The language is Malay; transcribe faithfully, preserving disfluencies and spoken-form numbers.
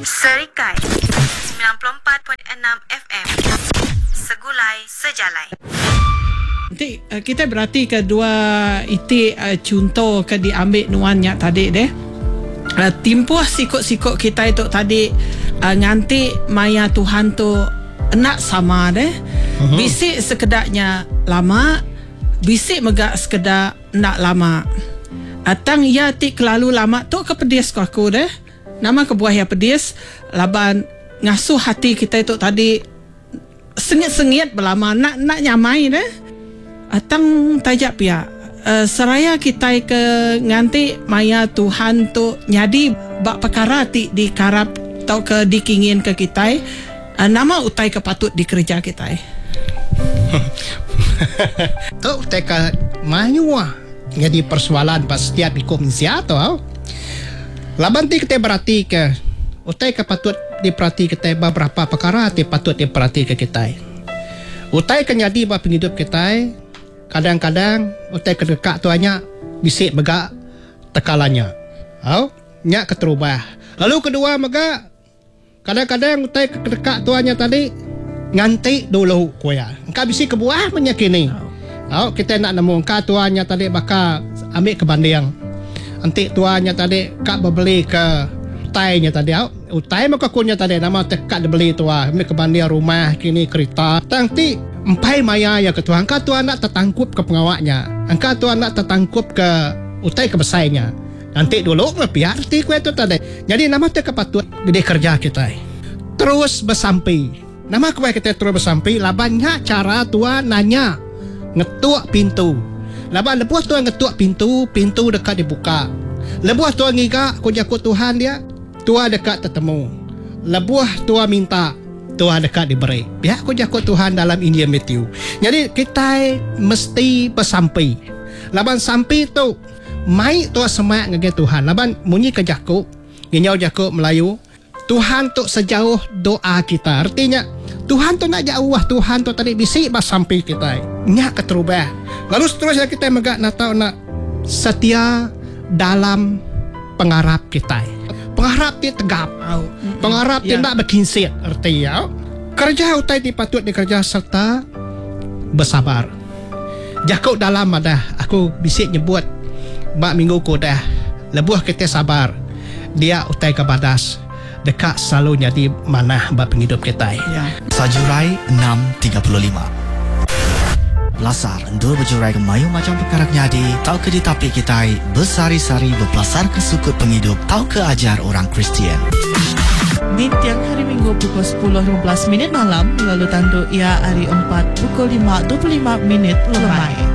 Serikai sembilan puluh empat perpuluhan enam F M. Segulai sejalai. Nanti uh, kita berarti kedua itu uh, contoh ke diambil nuannya tadi deh. Uh, timpuh sikut-sikut kita itu tadi uh, nganti maya Tuhan tu nak sama deh. Uh-huh. Bisik sekedarnya lama, bisik megak sekedar nak lama. Atang ia ti kelalu lama tu kepedis ko aku deh. Nama kebuah ya pedis laban ngasuh hati kita itu tadi sengit-sengit berlama nak nak nyamai deh. Atang tajak pia uh, seraya kita ke nganti maya Tuhan tu nyadi bak perkara ti dikarap tau ke dikingin ke kita uh, nama utai kepatut dikerja kita. Tu utai ke manyua jadi persoalan pas setiap komisi atau laban ti kita berarti ke utai kepatut diperhati kita beberapa perkara ti patut diperhati ke kita. Utai ke jadi bak penghidup kita. Kadang-kadang utai kedekak tu hanya bisik megak tekalannya. Au, nyak keterubah. Lalu kedua megak kadang-kadang utai kedekak tu hanya tadi nganti dulu kuya. Engkau bisik kebuah menyakini. Au, kita nak nemu engkau tu hanya tadi bakal ambil ke banding. Nanti tu hanya tadi kak berbeli ke utainya tadi. Au, utai maka kunya tadi nama tekak dibeli tu ah, ambil ke banding rumah kini kereta. Nanti empai maya ya ketua angka tu anak tertangkup ke pengawaknya, angka tu anak tertangkup ke utai ke besainya. Nanti dulu lebih arti kue tu tadi. Jadi nama tu kepatut gede kerja kita terus bersampai. Nama kue kita terus bersampai. Labannya cara tua nanya ngetuk pintu. Laban lebuh tua ngetuk pintu, pintu dekat dibuka. Lebuh tua ngiga kujaku Tuhan dia, tua dekat tertemu. Lebuh tua minta, Tuhan dekat diberi. Pihak ku jakut Tuhan dalam Injil Matthew. Jadi kita mesti bersampai. Laban sampai tu mai tu semak ngege Tuhan. Laban munyi ke jakut, nginyau jakut Melayu. Tuhan tu sejauh doa kita. Artinya Tuhan tu nak jauh, Tuhan tu tadi bisik bersampai kita. Nyak keterubah. Lalu seterusnya kita megak nak tahu nak setia dalam pengharap kita. Pengharap dia tegap. Pengharap dia tak berkinsit. Artinya kerja utai dipatut dikerja serta bersabar. Jakut dalam ada aku bisik nyebut bak minggu ku dah lebuh kita sabar. Dia utai ke badas dekat selalu jadi mana bak penghidup kita. Ya. Sajurai enam tiga puluh lima. Belasar endul berjurai ke mayu macam perkara nyadi. Tau ke ditapik kita bersari-sari berpelasar ke sukut penghidup. Tau ke ajar orang Kristian. Di tiang hari Minggu pukul sepuluh lima belas minit malam. Lalu tandu ia hari empat pukul lima dua puluh lima minit lemai.